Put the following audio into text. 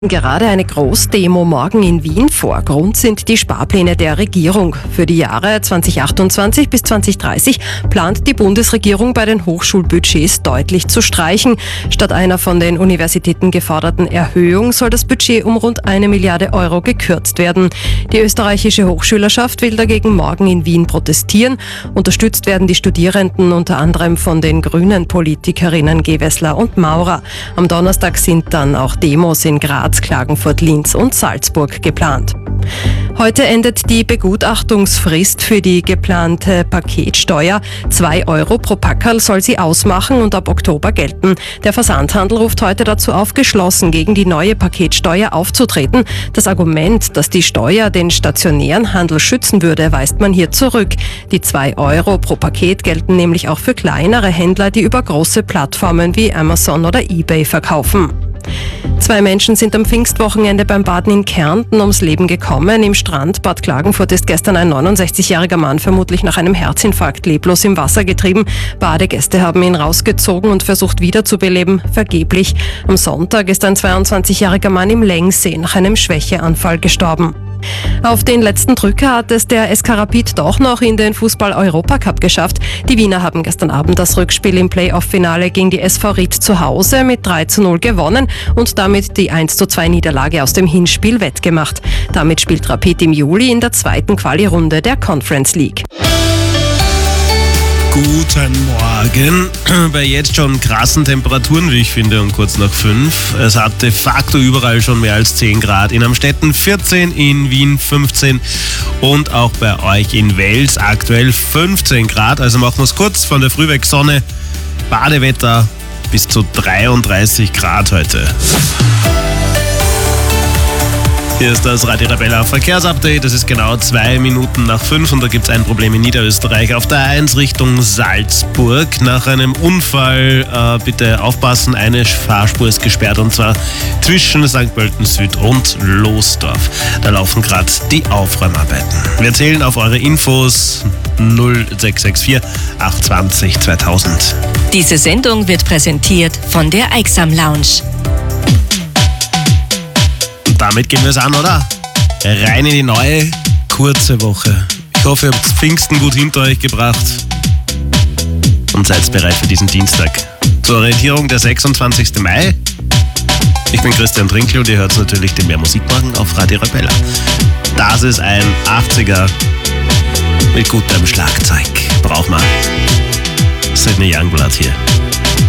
Gerade eine Großdemo morgen in Wien. Vorgrund sind die Sparpläne der Regierung. Für die Jahre 2028 bis 2030 plant die Bundesregierung bei den Hochschulbudgets deutlich zu streichen. Statt einer von den Universitäten geforderten Erhöhung soll das Budget um rund 1 Milliarde Euro gekürzt werden. Die österreichische Hochschülerschaft will dagegen morgen in Wien protestieren. Unterstützt werden die Studierenden unter anderem von den grünen Politikerinnen Gewessler und Maurer. Am Donnerstag sind dann auch Demos in Graz, Klagenfurt, Linz und Salzburg geplant. Heute endet die Begutachtungsfrist für die geplante Paketsteuer. 2 Euro pro Packerl soll sie ausmachen und ab Oktober gelten. Der Versandhandel ruft heute dazu auf, geschlossen gegen die neue Paketsteuer aufzutreten. Das Argument, dass die Steuer den stationären Handel schützen würde, weist man hier zurück. Die 2 Euro pro Paket gelten nämlich auch für kleinere Händler, die über große Plattformen wie Amazon oder eBay verkaufen. 2 Menschen sind am Pfingstwochenende beim Baden in Kärnten ums Leben gekommen. Im Strandbad Klagenfurt ist gestern ein 69-jähriger Mann vermutlich nach einem Herzinfarkt leblos im Wasser getrieben. Badegäste haben ihn rausgezogen und versucht wiederzubeleben, vergeblich. Am Sonntag ist ein 22-jähriger Mann im Längsee nach einem Schwächeanfall gestorben. Auf den letzten Drücker hat es der SK Rapid doch noch in den Fußball-Europacup geschafft. Die Wiener haben gestern Abend das Rückspiel im Playoff-Finale gegen die SV Ried zu Hause mit 3:0 gewonnen und damit die 1:2 Niederlage aus dem Hinspiel wettgemacht. Damit spielt Rapid im Juli in der zweiten Quali-Runde der Conference League. Guten Morgen. Bei jetzt schon krassen Temperaturen, wie ich finde, um kurz nach 5. Es hat de facto überall schon mehr als 10 Grad. In Amstetten 14, in Wien 15 und auch bei euch in Wels aktuell 15 Grad. Also machen wir es kurz, von der Früh weg Sonne, Badewetter bis zu 33 Grad heute. Hier ist das Radio Arabella Verkehrsupdate. Es ist genau 2 Minuten nach 5 und da gibt es ein Problem in Niederösterreich. Auf der A1 Richtung Salzburg. Nach einem Unfall bitte aufpassen, eine Fahrspur ist gesperrt und zwar zwischen St. Pölten Süd und Losdorf. Da laufen gerade die Aufräumarbeiten. Wir zählen auf eure Infos 0664 820 2000. Diese Sendung wird präsentiert von der Eiksam Lounge. Damit gehen wir es an, oder? Rein in die neue, kurze Woche. Ich hoffe, ihr habt Pfingsten gut hinter euch gebracht und seid bereit für diesen Dienstag. Zur Orientierung der 26. Mai. Ich bin Christian Trinkl und ihr hört natürlich den Mehr Musikmorgen auf Radio Arabella. Das ist ein 80er mit gutem Schlagzeug. Braucht man. Sydney Youngblood hier.